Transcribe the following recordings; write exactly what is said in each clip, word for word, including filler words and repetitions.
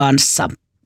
kanssa.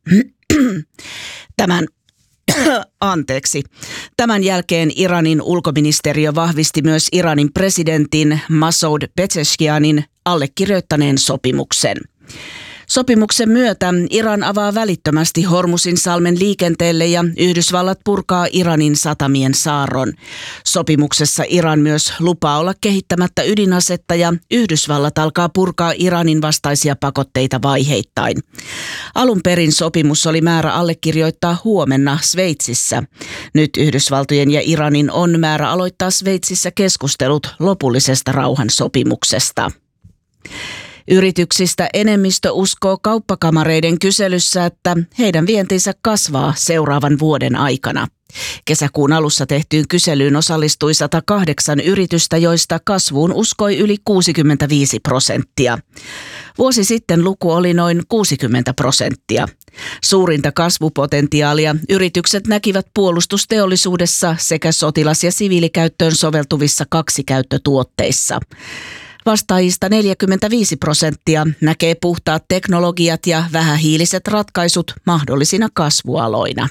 Tämän Anteeksi. Tämän jälkeen Iranin ulkoministeriö vahvisti myös Iranin presidentin Masoud Pezeshkianin allekirjoittaneen sopimuksen. Sopimuksen myötä Iran avaa välittömästi Hormuzin salmen liikenteelle ja Yhdysvallat purkaa Iranin satamien saarron. Sopimuksessa Iran myös lupaa olla kehittämättä ydinasetta ja Yhdysvallat alkaa purkaa Iranin vastaisia pakotteita vaiheittain. Alun perin sopimus oli määrä allekirjoittaa huomenna Sveitsissä. Nyt Yhdysvaltojen ja Iranin on määrä aloittaa Sveitsissä keskustelut lopullisesta rauhansopimuksesta. Yrityksistä enemmistö uskoo kauppakamareiden kyselyssä, että heidän vientinsä kasvaa seuraavan vuoden aikana. Kesäkuun alussa tehtyyn kyselyyn osallistui sata kahdeksan yritystä, joista kasvuun uskoi yli kuusikymmentäviisi prosenttia. Vuosi sitten luku oli noin kuusikymmentä prosenttia. Suurinta kasvupotentiaalia yritykset näkivät puolustusteollisuudessa sekä sotilas- ja siviilikäyttöön soveltuvissa kaksikäyttötuotteissa. Vastaajista neljäkymmentäviisi prosenttia näkee puhtaat teknologiat ja vähähiiliset ratkaisut mahdollisina kasvualoina.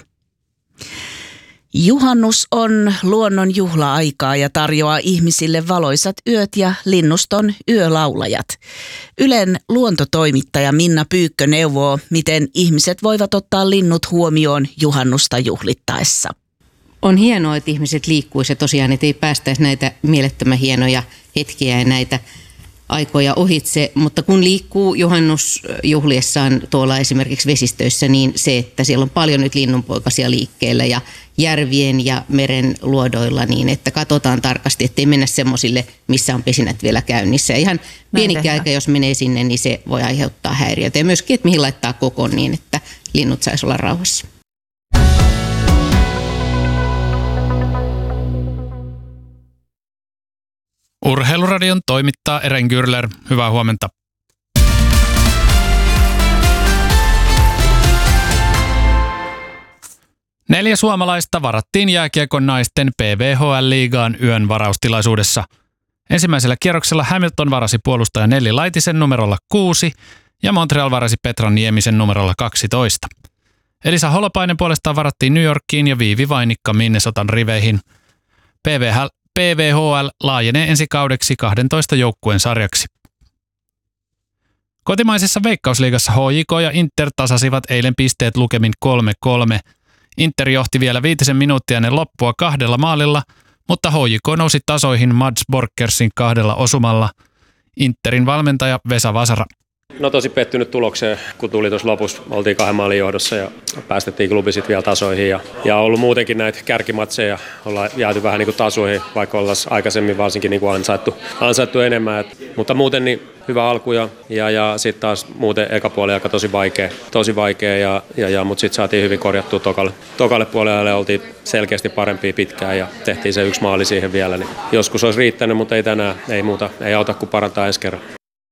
Juhannus on luonnon juhla-aikaa ja tarjoaa ihmisille valoisat yöt ja linnuston yölaulajat. Ylen luontotoimittaja Minna Pyykkö neuvoo, miten ihmiset voivat ottaa linnut huomioon juhannusta juhlittaessa. On hienoa, että ihmiset liikkuisivat tosiaan, että ei päästäisi näitä mielettömän hienoja hetkiä ja näitä aikoja ohitse, mutta kun liikkuu juhannusjuhliessaan tuolla esimerkiksi vesistöissä, niin se, että siellä on paljon nyt linnunpoikasia liikkeellä ja järvien ja meren luodoilla, niin että katsotaan tarkasti, ettei mennä semmoisille, missä on pesinät vielä käynnissä. Ja ihan pienikin aika, jos menee sinne, niin se voi aiheuttaa häiriötä. Ja myöskin, että mihin laittaa kokon niin, että linnut saisi olla rauhassa. Urheiluradion toimittaa Eren Gürler. Hyvää huomenta. Neljä suomalaista varattiin jääkiekon naisten P V H L-liigaan yön varaustilaisuudessa. Ensimmäisellä kierroksella Hamilton varasi puolustaja Nelli Laitisen numerolla kuusi ja Montreal varasi Petra Niemisen numerolla kaksitoista. Elisa Holopainen puolestaan varattiin New Yorkiin ja Viivi Vainikka Minnesotan riveihin. P V H P V H L laajenee ensi kaudeksi kahdentoista joukkueen sarjaksi. Kotimaisessa Veikkausliigassa H J K ja Inter tasasivat eilen pisteet lukemin kolme kolme. Inter johti vielä viitisen minuuttia ennen loppua kahdella maalilla, mutta H J K nousi tasoihin Mads Borkersin kahdella osumalla. Interin valmentaja Vesa Vasara. No tosi pettynyt tulokseen, kun tuli tuossa lopussa. Oltiin kahden maalin johdossa ja päästettiin klubi sitten vielä tasoihin. Ja, ja ollut muutenkin näitä kärkimatseja. Ollaan jääty vähän niin kuin tasoihin, vaikka ollaan aikaisemmin varsinkin niin kuin ansaittu, ansaittu enemmän. Et, mutta muuten niin hyvä alku ja, ja, ja sitten taas muuten eka puoli aika tosi vaikea. Tosi vaikea ja, ja, ja, mutta sitten saatiin hyvin korjattua tokalle. Tokalle puolelle oltiin selkeästi parempia pitkään ja tehtiin se yksi maali siihen vielä. Niin joskus olisi riittänyt, mutta ei tänään. Ei muuta. Ei auta kuin parantaa ensi kerran.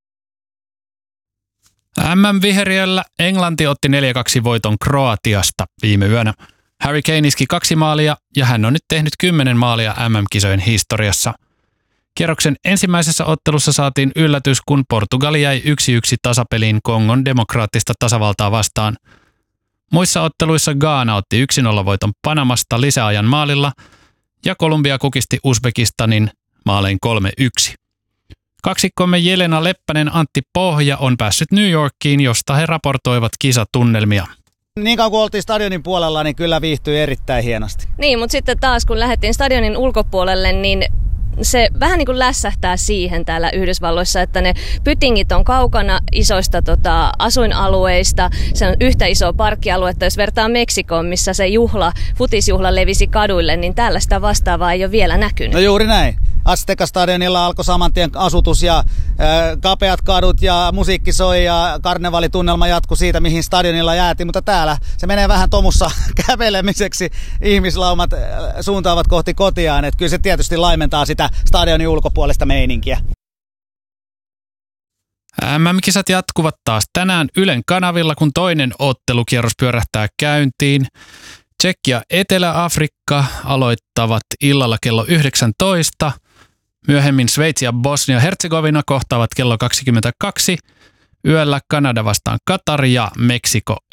M M-viheriöllä Englanti otti neljä kaksi voiton Kroatiasta viime yönä. Harry Kane iski kaksi maalia ja hän on nyt tehnyt kymmenen maalia M M-kisojen historiassa. Kierroksen ensimmäisessä ottelussa saatiin yllätys, kun Portugali jäi yksi yksi tasapeliin Kongon demokraattista tasavaltaa vastaan. Muissa otteluissa Ghana otti yksi nolla voiton Panamasta lisäajan maalilla ja Kolumbia kukisti Uzbekistanin maalein kolme yksi. Kaksikkomme Jelena Leppänen Antti Pohja on päässyt New Yorkiin, josta he raportoivat kisatunnelmia. Niin kauan kuin oltiin stadionin puolella, niin kyllä viihtyi erittäin hienosti. Niin, mutta sitten taas kun lähdettiin stadionin ulkopuolelle, niin se vähän niin kuin lässähtää siihen täällä Yhdysvalloissa, että ne pytingit on kaukana isoista tota, asuinalueista. Se on yhtä isoa parkkialuetta, jos vertaa Meksikoon, missä se juhla, futisjuhla levisi kaduille, niin täällä sitä vastaavaa ei ole vielä näkynyt. No juuri näin. Azteca-stadionilla alkoi saman tien asutus ja äh, kapeat kadut ja musiikki soi ja karnevalitunnelma jatkui siitä, mihin stadionilla jäätiin, mutta täällä se menee vähän tomussa kävelemiseksi. Ihmislaumat äh, suuntaavat kohti kotiaan, että kyllä se tietysti laimentaa sitä stadionin ulkopuolista meininkiä. M M-kisat jatkuvat taas tänään Ylen kanavilla, kun toinen ottelukierros pyörähtää käyntiin. Tšekki ja Etelä-Afrikka aloittavat illalla kello yhdeksäntoista. Myöhemmin Sveitsi ja Bosnia-Herzegovina kohtaavat kello kaksikymmentäkaksi. Yöllä Kanada vastaan Katar ja Meksiko